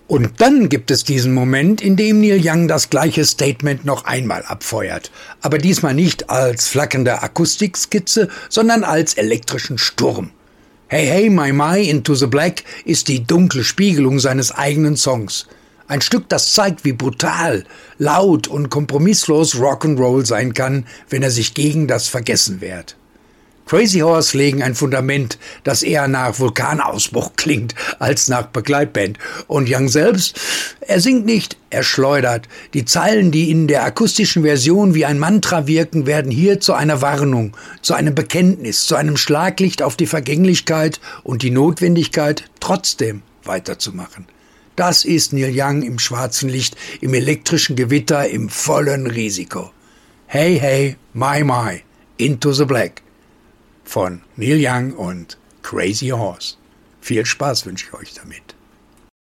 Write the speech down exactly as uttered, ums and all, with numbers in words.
Und dann gibt es diesen Moment, in dem Neil Young das gleiche Statement noch einmal abfeuert. Aber diesmal nicht als flackernde Akustikskizze, sondern als elektrischen Sturm. Hey Hey My My Into the Black ist die dunkle Spiegelung seines eigenen Songs. Ein Stück, das zeigt, wie brutal, laut und kompromisslos Rock'n'Roll sein kann, wenn er sich gegen das Vergessen wehrt. Crazy Horse legen ein Fundament, das eher nach Vulkanausbruch klingt als nach Begleitband. Und Young selbst, er singt nicht, er schleudert. Die Zeilen, die in der akustischen Version wie ein Mantra wirken, werden hier zu einer Warnung, zu einem Bekenntnis, zu einem Schlaglicht auf die Vergänglichkeit und die Notwendigkeit, trotzdem weiterzumachen. Das ist Neil Young im schwarzen Licht, im elektrischen Gewitter, im vollen Risiko. Hey, hey, my, my, into the black. Von Neil Young und Crazy Horse. Viel Spaß wünsche ich euch damit.